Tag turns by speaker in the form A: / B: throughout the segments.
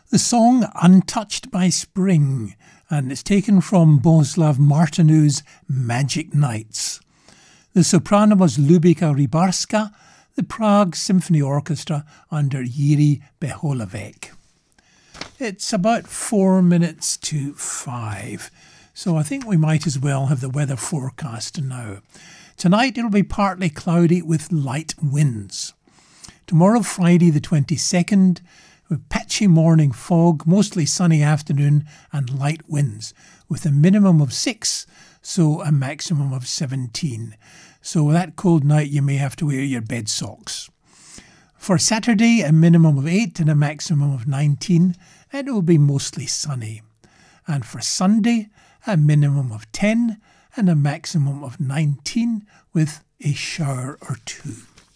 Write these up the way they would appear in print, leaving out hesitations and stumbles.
A: The song Untouched by Spring, and it's taken from Bohuslav Martinu's Magic Nights. The soprano was Lubika Rybarska, the Prague Symphony Orchestra under Jiří Beholavek. It's about 4 minutes to 5, so I think we might as well have the weather forecast now. Tonight it'll be partly cloudy with light winds. Tomorrow, Friday the 22nd, with patchy morning fog, mostly sunny afternoon and light winds, with a minimum of 6, so a maximum of 17. So that cold night you may have to wear your bed socks. For Saturday, a minimum of 8 and a maximum of 19, and it will be mostly sunny. And for Sunday, a minimum of 10 and a maximum of 19 with a shower or two.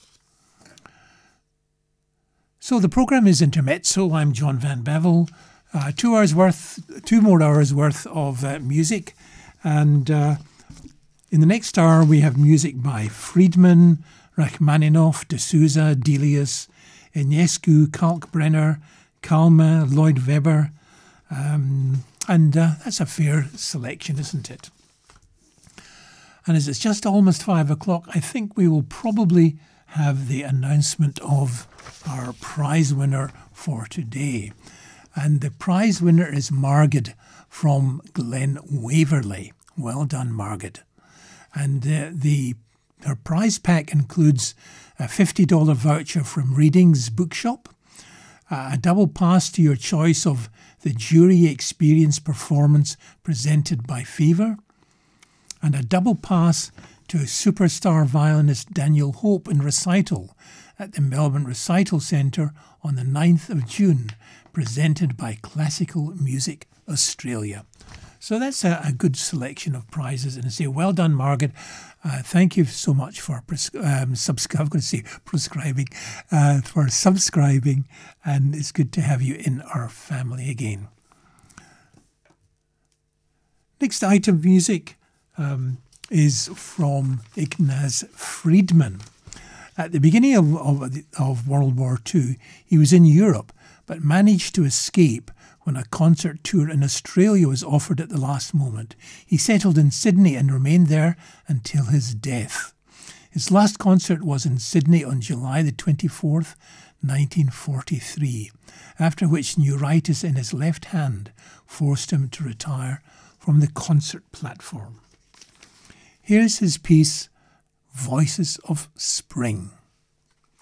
A: So the programme is Intermezzo. I'm John Van Bevel. 2 more hours worth of music. And in the next hour we have music by Friedman, Rachmaninoff, de Souza, Delius, Ionescu, Kalkbrenner, Kalma, Lloyd Webber. And that's a fair selection, isn't it? And as it's just almost 5 o'clock, I think we will probably have the announcement of our prize winner for today. And the prize winner is Margaret from Glen Waverley. Well done, Margaret. And her prize pack includes a $50 voucher from Readings Bookshop, a double pass to your choice of the Jury Experience performance presented by Fever, and a double pass to superstar violinist Daniel Hope in recital at the Melbourne Recital Centre on the 9th of June, presented by Classical Music Australia. So that's a good selection of prizes. And I say, well done, Margaret. Thank you so much for subscribing, and it's good to have you in our family again. Next item of music is from Ignaz Friedman. At the beginning of World War II, he was in Europe, but managed to escape when a concert tour in Australia was offered at the last moment. He settled in Sydney and remained there until his death. His last concert was in Sydney on July the 24th, 1943, after which neuritis in his left hand forced him to retire from the concert platform. Here's his piece, Voices of Spring.